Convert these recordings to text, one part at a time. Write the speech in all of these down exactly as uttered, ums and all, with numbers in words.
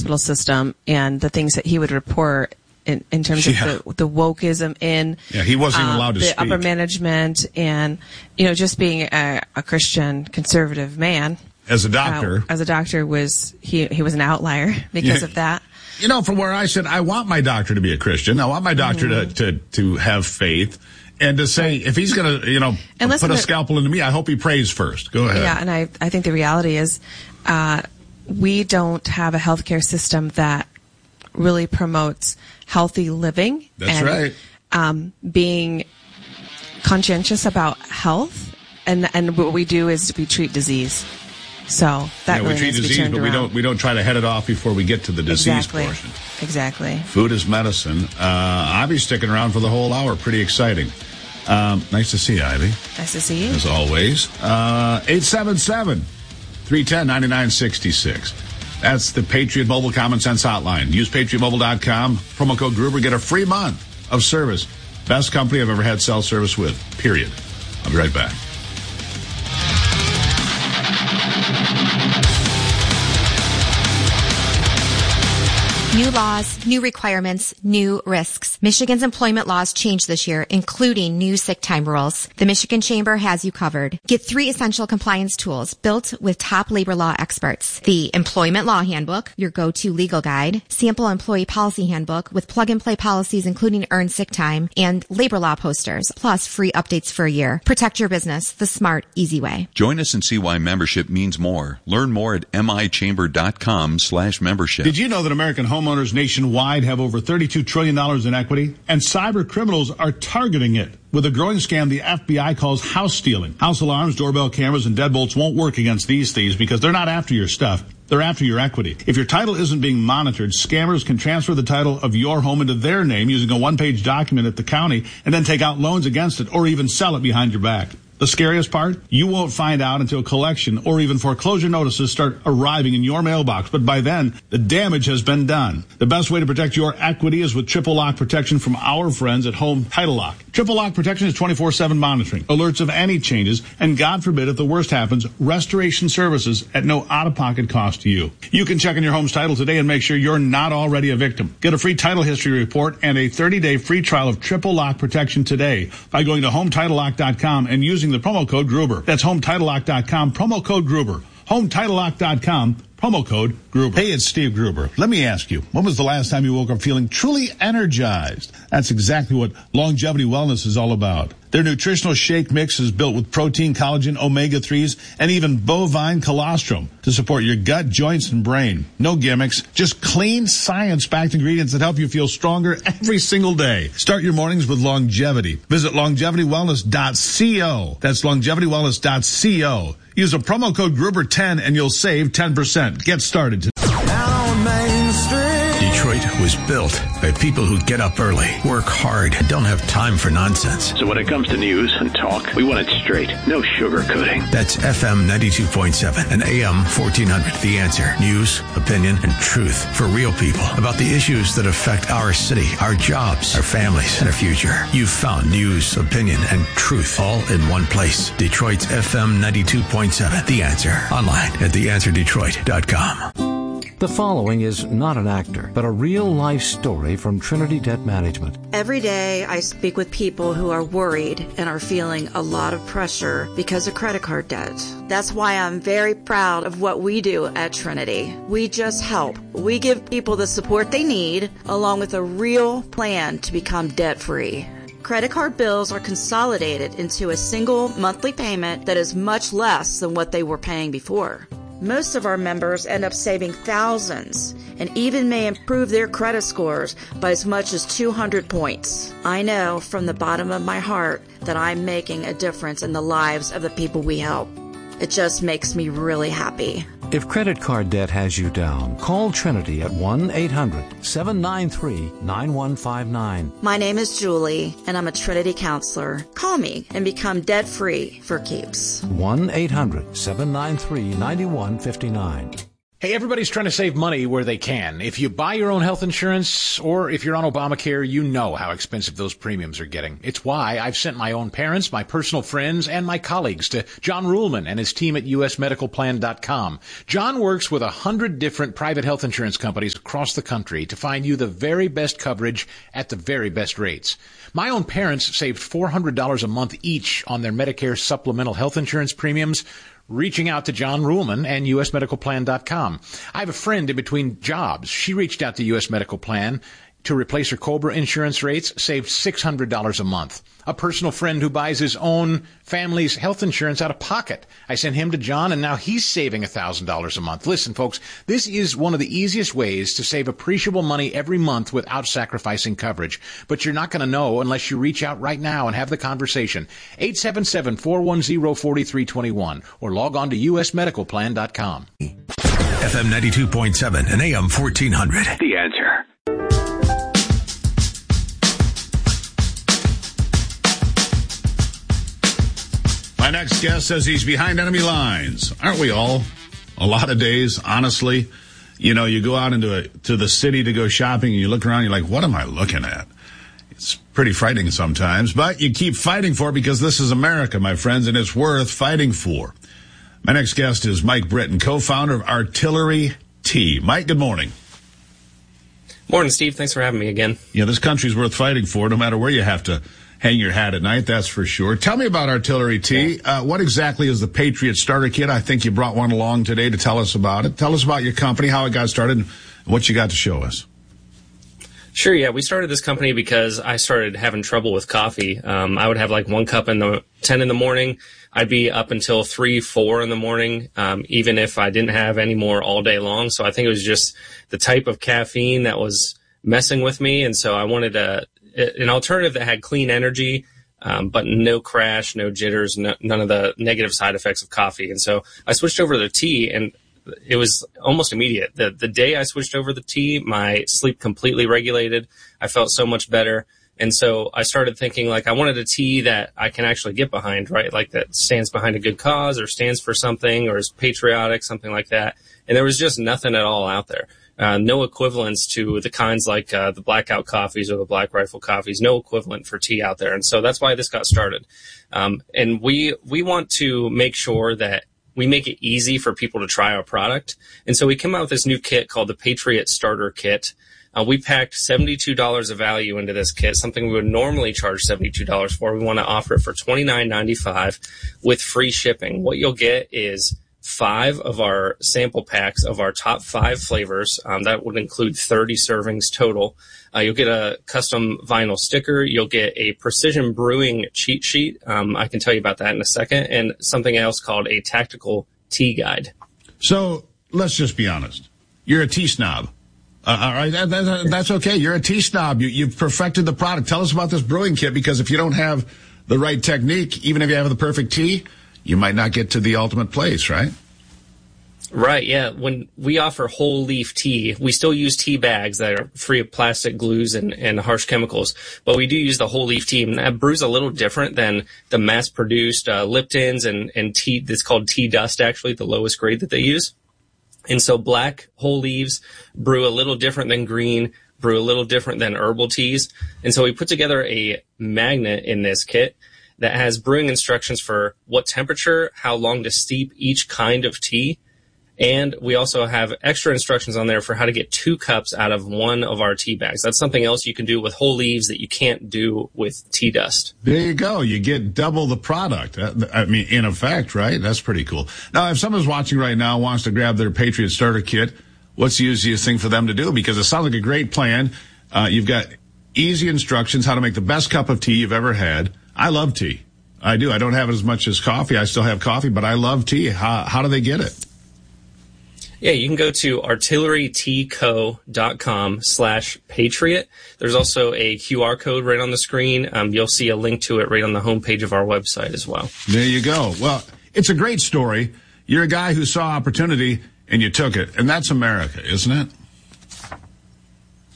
hospital system and the things that he would report in, in terms yeah. of the, the wokeism in yeah, he wasn't even uh, allowed to the speak. upper management, and you know, just being a, a Christian conservative man. As a doctor, uh, as a doctor, was he? He was an outlier because yeah. of that. You know, from where I said, I want my doctor to be a Christian. I want my doctor mm-hmm. to, to to have faith, and to say if he's going to, you know, and put a scalpel into me, I hope he prays first. Go ahead. Yeah, and I I think the reality is, uh, we don't have a healthcare system that really promotes healthy living. That's and, right. Um, being conscientious about health, and and what we do is we treat disease. So that yeah, really we treat needs to be disease, turned but we around. don't we don't try to head it off before we get to the disease exactly. portion. Exactly. Food is medicine. Uh, I'll be sticking around for the whole hour. Pretty exciting. Um, nice to see you, Ivy. Nice to see you. As always. Uh, eight seven seven, three one zero, nine nine six six. That's the Patriot Mobile Common Sense Hotline. Use patriot mobile dot com. Promo code Gruber. Get a free month of service. Best company I've ever had cell service with. Period. I'll be right back. New laws, new requirements, new risks. Michigan's employment laws changed this year, including new sick time rules. The Michigan Chamber has you covered. Get three essential compliance tools built with top labor law experts. The Employment Law Handbook, your go-to legal guide, Sample Employee Policy Handbook with plug-and-play policies including earned sick time, and labor law posters, plus free updates for a year. Protect your business the smart, easy way. Join us and see why membership means more. Learn more at michamber.com slash membership. Did you know that American Home Homeowners nationwide have over thirty-two trillion dollars in equity, and cyber criminals are targeting it with a growing scam the F B I calls house stealing. House alarms, doorbell cameras, and deadbolts won't work against these thieves because they're not after your stuff. They're after your equity. If your title isn't being monitored, scammers can transfer the title of your home into their name using a one-page document at the county and then take out loans against it or even sell it behind your back. The scariest part? You won't find out until collection or even foreclosure notices start arriving in your mailbox. But by then, the damage has been done. The best way to protect your equity is with triple lock protection from our friends at Home Title Lock. Triple lock protection is twenty-four seven monitoring, alerts of any changes, and God forbid if the worst happens, restoration services at no out-of-pocket cost to you. You can check on your home's title today and make sure you're not already a victim. Get a free title history report and a thirty-day free trial of triple lock protection today by going to home title lock dot com and using the promo code Gruber. That's home title lock dot com, promo code Gruber. home title lock dot com, promo code Gruber. Hey, it's Steve Gruber. Let me ask you, when was the last time you woke up feeling truly energized? That's exactly what Longevity Wellness is all about. Their nutritional shake mix is built with protein, collagen, omega threes, and even bovine colostrum to support your gut, joints, and brain. No gimmicks, just clean, science-backed ingredients that help you feel stronger every single day. Start your mornings with longevity. Visit longevity wellness dot co. That's longevity wellness dot co. Use a promo code Gruber ten and you'll save ten percent. Get started today. Detroit was built by people who get up early, work hard, and don't have time for nonsense. So when it comes to news and talk, we want it straight. No sugarcoating. That's F M ninety-two point seven and A M fourteen hundred. The Answer. News, opinion, and truth for real people about the issues that affect our city, our jobs, our families, and our future. You've found news, opinion, and truth all in one place. Detroit's F M ninety-two point seven. The Answer. Online at the answer detroit dot com. The following is not an actor, but a real-life story from Trinity Debt Management. Every day I speak with people who are worried and are feeling a lot of pressure because of credit card debt. That's why I'm very proud of what we do at Trinity. We just help. We give people the support they need, along with a real plan to become debt-free. Credit card bills are consolidated into a single monthly payment that is much less than what they were paying before. Most of our members end up saving thousands and even may improve their credit scores by as much as two hundred points. I know from the bottom of my heart that I'm making a difference in the lives of the people we help. It just makes me really happy. If credit card debt has you down, call Trinity at one eight hundred seven nine three nine one five nine. My name is Julie, and I'm a Trinity counselor. Call me and become debt-free for keeps. one eight hundred seven nine three nine one five nine. Hey, everybody's trying to save money where they can. If you buy your own health insurance or if you're on Obamacare, you know how expensive those premiums are getting. It's why I've sent my own parents, my personal friends, and my colleagues to John Ruhlman and his team at U S medical plan dot com. John works with a hundred different private health insurance companies across the country to find you the very best coverage at the very best rates. My own parents saved four hundred dollars a month each on their Medicare supplemental health insurance premiums, reaching out to John Ruhlman and U S medical plan dot com. I have a friend in between jobs. She reached out to U S Medical Plan to replace her COBRA insurance rates, saved six hundred dollars a month. A personal friend who buys his own family's health insurance out of pocket. I sent him to John, and now he's saving one thousand dollars a month. Listen, folks, this is one of the easiest ways to save appreciable money every month without sacrificing coverage. But you're not going to know unless you reach out right now and have the conversation. eight seven seven, four one zero, four three two one or log on to U S medical plan dot com. F M ninety-two point seven and A M fourteen hundred. The Answer. My next guest says he's behind enemy lines. Aren't we all? A lot of days, honestly. You know, you go out into a, to the city to go shopping and you look around and you're like, what am I looking at? It's pretty frightening sometimes, but you keep fighting for it because this is America, my friends, and it's worth fighting for. My next guest is Mike Britton, co-founder of Artillery Tea. Mike, good morning. Morning, Steve. Thanks for having me again. Yeah, this country's worth fighting for, no matter where you have to hang your hat at night, that's for sure. Tell me about Artillery Tea. Uh, what exactly is the Patriot Starter Kit? I think you brought one along today to tell us about it. Tell us about your company, how it got started, and what you got to show us. Sure, yeah. We started this company because I started having trouble with coffee. Um, I would have like one cup in the ten in the morning. I'd be up until three, four in the morning, um, even if I didn't have any more all day long. So I think it was just the type of caffeine that was messing with me. And so I wanted a, an alternative that had clean energy, um, but no crash, no jitters, no, none of the negative side effects of coffee. And so I switched over to tea, and it was almost immediate. The, the day I switched over to tea, my sleep completely regulated. I felt so much better. And so I started thinking, like, I wanted a tea that I can actually get behind, right? Like that stands behind a good cause or stands for something or is patriotic, something like that. And there was just nothing at all out there. Uh, no equivalents to the kinds like uh, the Blackout coffees or the Black Rifle coffees, no equivalent for tea out there. And so that's why this got started. Um, and we we want to make sure that we make it easy for people to try our product. And so we came out with this new kit called the Patriot Starter Kit. Uh, we packed seventy-two dollars of value into this kit, something we would normally charge seventy-two dollars for. We want to offer it for twenty-nine ninety-five with free shipping. What you'll get is five of our sample packs of our top five flavors. Um, that would include thirty servings total. Uh, you'll get a custom vinyl sticker. You'll get a precision brewing cheat sheet. Um, I can tell you about that in a second. And something else called a tactical tea guide. So let's just be honest. You're a tea snob. Uh, all right, that, that, that's okay. You're a tea snob. You, you've perfected the product. Tell us about this brewing kit, because if you don't have the right technique, even if you have the perfect tea, you might not get to the ultimate place, right? Right, yeah. When we offer whole leaf tea, we still use tea bags that are free of plastic glues and, and harsh chemicals, but we do use the whole leaf tea, and that brews a little different than the mass-produced uh, Lipton's and, and tea that's called tea dust, actually, the lowest grade that they use. And so black whole leaves brew a little different than green, brew a little different than herbal teas. And so we put together a magnet in this kit that has brewing instructions for what temperature, how long to steep each kind of tea. And we also have extra instructions on there for how to get two cups out of one of our tea bags. That's something else you can do with whole leaves that you can't do with tea dust. There you go. You get double the product. I mean, in effect, right? That's pretty cool. Now, if someone's watching right now, wants to grab their Patriot Starter Kit, what's the easiest thing for them to do? Because it sounds like a great plan. Uh, you've got easy instructions how to make the best cup of tea you've ever had. I love tea. I do. I don't have it as much as coffee. I still have coffee, but I love tea. How, how do they get it? Yeah, you can go to artilleryteaco.com slash patriot. There's also a Q R code right on the screen. Um, you'll see a link to it right on the homepage of our website as well. There you go. Well, it's a great story. You're a guy who saw opportunity and you took it. And that's America, isn't it?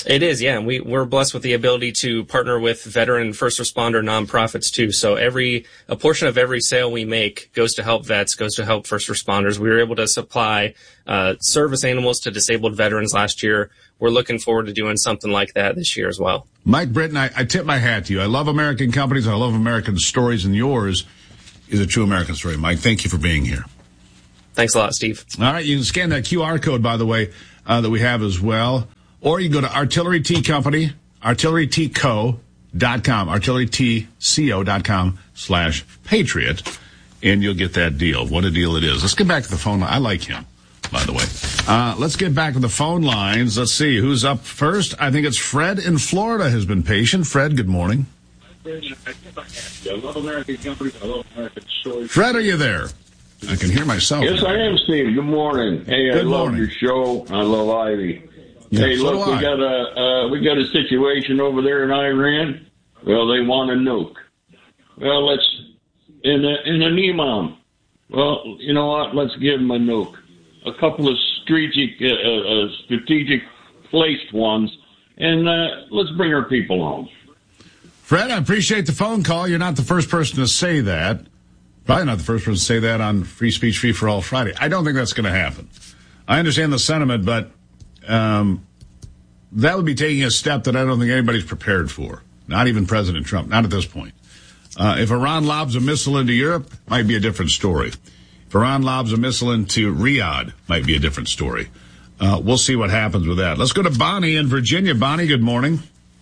It is, yeah. And we, we're blessed with the ability to partner with veteran first responder nonprofits too. So every, a portion of every sale we make goes to help vets, goes to help first responders. We were able to supply, uh, service animals to disabled veterans last year. We're looking forward to doing something like that this year as well. Mike Britton, I, I tip my hat to you. I love American companies. I love American stories, and yours is a true American story. Mike, thank you for being here. Thanks a lot, Steve. All right. You can scan that Q R code, by the way, uh, that we have as well. Or you can go to Artillery Tea Company, artillery tea co dot com, artillery tea co dot com slash patriot, and you'll get that deal. What a deal it is. Let's get back to the phone line. I like him, by the way. Uh, let's get back to the phone lines. Let's see who's up first. I think it's Fred in Florida has been patient. Fred, good morning. I love American companies. I love American stories. Fred, are you there? I can hear myself. Yes, I am, Steve. Good morning. Hey, good I love morning. your show. I love Ivy. Yeah, hey, so look, do we I. got a uh, we got a situation over there in Iran. Well, they want a nuke. Well, let's in a, in an imam. Well, you know what? Let's give them a nuke. A couple of strategic uh, uh, strategic placed ones, and uh, let's bring our people home. Fred, I appreciate the phone call. You're not the first person to say that. Probably not the first person to say that on Free Speech Free for All Friday. I don't think that's going to happen. I understand the sentiment, but um, that would be taking a step that I don't think anybody's prepared for. Not even President Trump. Not at this point. Uh, if Iran lobs a missile into Europe, might be a different story. If Iran lobs a missile into Riyadh, might be a different story. Uh, we'll see what happens with that. Let's go to Bonnie in Virginia. Bonnie, good morning.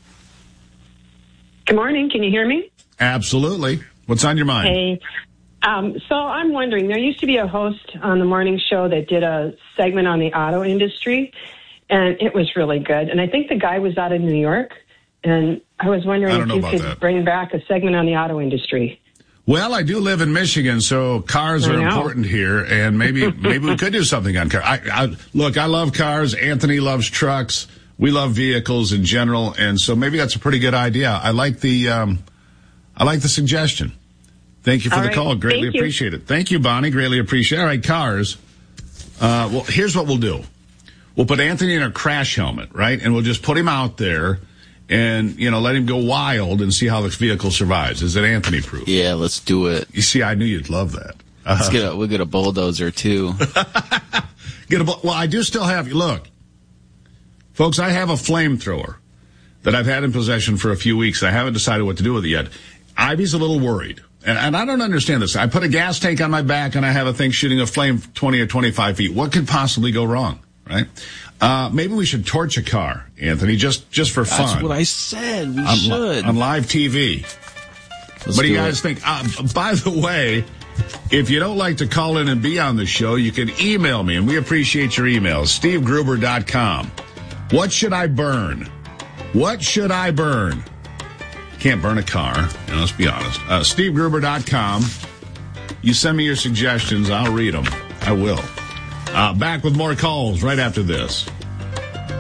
Good morning. Can you hear me? Absolutely. What's on your mind? Hey. Um, so I'm wondering, there used to be a host on the morning show that did a segment on the auto industry, and it was really good. And I think the guy was out of New York, and I was wondering I if you could that. bring back a segment on the auto industry. Well, I do live in Michigan, so cars are important here, and maybe maybe we could do something on cars. I, I, look, I love cars. Anthony loves trucks. We love vehicles in general, and so maybe that's a pretty good idea. I like the um, I like the suggestion. Thank you for All the right. call. Greatly Thank you. appreciate it. Thank you, Bonnie. Greatly appreciate it. All right, cars. Uh, well, here's what we'll do. We'll put Anthony in a crash helmet, right? And we'll just put him out there and, you know, let him go wild and see how the vehicle survives. Is it Anthony proof? Yeah, let's do it. You see, I knew you'd love that. Uh, Let's get a, we'll get a bulldozer, too. get a, well, I do still have, look, folks, I have a flamethrower that I've had in possession for a few weeks. I haven't decided what to do with it yet. Ivy's a little worried. And, and I don't understand this. I put a gas tank on my back and I have a thing shooting a flame twenty or twenty-five feet. What could possibly go wrong, right? Uh, maybe we should torch a car, Anthony, just, just for fun. That's what I said. We on, should. On live T V. Let's what do you do guys it. think? Uh, by the way, if you don't like to call in and be on the show, you can email me, and we appreciate your emails. steve gruber dot com. What should I burn? What should I burn? Can't burn a car, you know, let's be honest. Uh, steve gruber dot com. You send me your suggestions, I'll read them. I will. Uh, back with more calls right after this.